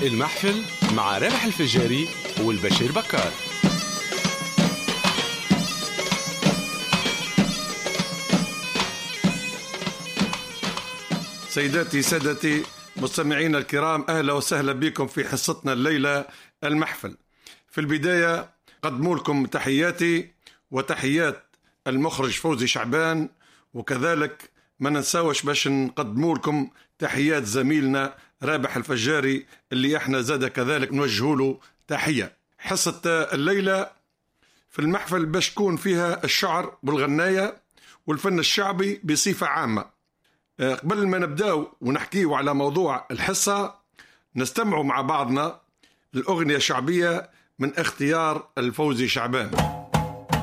المحفل مع رابح الفجاري والبشير بكار. سيداتي سادتي مستمعين الكرام، أهلا وسهلا بكم في حصتنا الليلة المحفل. في البداية قدموا لكم تحياتي وتحيات المخرج فوزي شعبان، وكذلك ما ننساوش باش نقدموا لكم تحيات زميلنا رابح الفجاري اللي احنا زاد كذلك نوجه له تحية. حصة الليلة في المحفل باش تكون فيها الشعر والغناية والفن الشعبي بصفة عامة. قبل ما نبداو ونحكيو على موضوع الحصة، نستمعوا مع بعضنا الأغنية الشعبية من اختيار الفوزي شعبان.